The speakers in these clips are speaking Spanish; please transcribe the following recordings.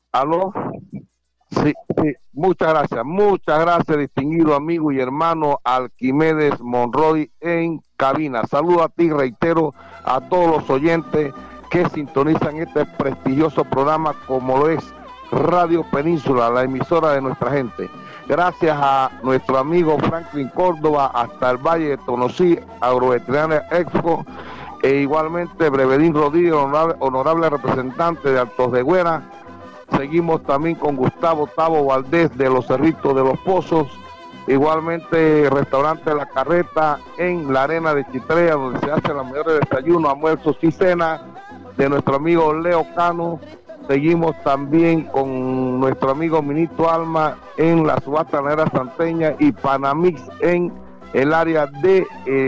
¿Aló? Sí, sí, muchas gracias, distinguido amigo y hermano Alquimedes Monroy en cabina. Saludo a ti, reitero, a todos los oyentes que sintonizan este prestigioso programa como lo es Radio Península, la emisora de nuestra gente. Gracias a nuestro amigo Franklin Córdoba hasta el Valle de Tonosí, Agroveterinaria Expo, e igualmente Brevedín Rodríguez, honorable representante de Altos de Güera. Seguimos también con Gustavo Tavo Valdés de Los Cerritos de los Pozos, igualmente restaurante La Carreta en la arena de Chitrea, donde se hacen los mejores desayunos, almuerzos y cenas de nuestro amigo Leo Cano. Seguimos también con nuestro amigo Minito Alma en la subasta ganadera santeña y Panamix en el área de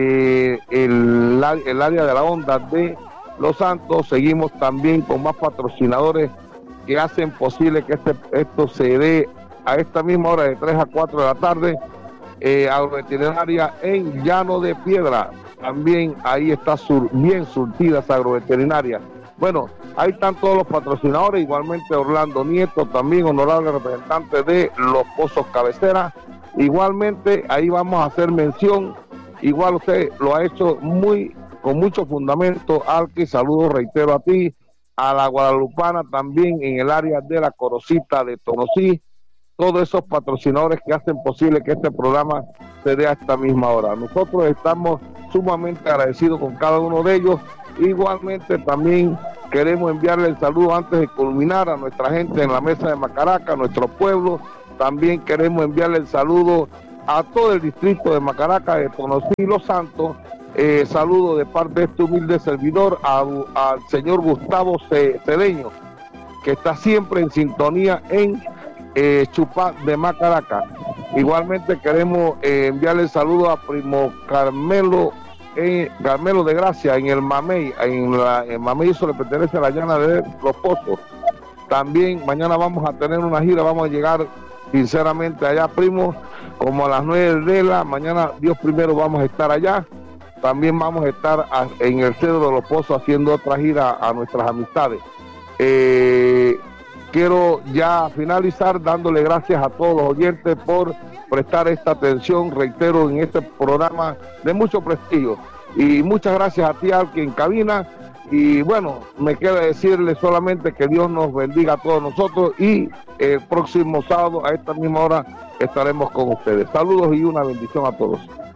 el área de la Honda de Los Santos. Seguimos también con más patrocinadores que hacen posible que esto se dé a esta misma hora de 3 a 4 de la tarde. Agroveterinaria en Llano de Piedra, también ahí está bien surtida esa agroveterinaria. Bueno, ahí están todos los patrocinadores, igualmente Orlando Nieto, también honorable representante de Los Pozos Cabecera. Igualmente ahí vamos a hacer mención, igual usted lo ha hecho con mucho fundamento, Alki, saludos, reitero a ti, a la Guadalupana también en el área de la Corocita de Tonosí, todos esos patrocinadores que hacen posible que este programa se dé a esta misma hora. Nosotros estamos sumamente agradecidos con cada uno de ellos. Igualmente también queremos enviarle el saludo antes de culminar a nuestra gente en la mesa de Macaraca, a nuestro pueblo. También queremos enviarle el saludo a todo el distrito de Macaraca, de Tonosí y Los Santos. Saludo de parte de este humilde servidor al señor Gustavo Cedeño, que está siempre en sintonía en Chupá de Macaraca. Igualmente queremos enviarle el saludo a primo Carmelo de Gracia en el Mamey. El Mamey, eso le pertenece a la llana de Los Pozos. También mañana vamos a tener una gira, vamos a llegar sinceramente allá, primo, como a las 9 de la mañana, Dios primero, vamos a estar allá. También vamos a estar en el Cedro de Los Pozos haciendo otra gira a nuestras amistades. Quiero ya finalizar dándole gracias a todos los oyentes por prestar esta atención, reitero, en este programa de mucho prestigio. Y muchas gracias a ti, Alki, en cabina. Y bueno, me queda decirle solamente que Dios nos bendiga a todos nosotros y el próximo sábado a esta misma hora estaremos con ustedes. Saludos y una bendición a todos.